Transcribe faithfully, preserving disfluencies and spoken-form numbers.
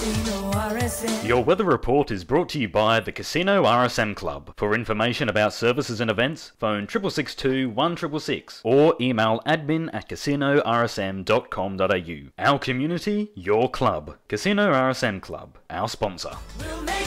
Casino R S M. Your weather report is brought to you by the Casino R S M Club. For information about services and events, phone six six six two, one six six six or email admin at casino r s m dot com dot a u. Our community, your club. Casino R S M Club, our sponsor. We'll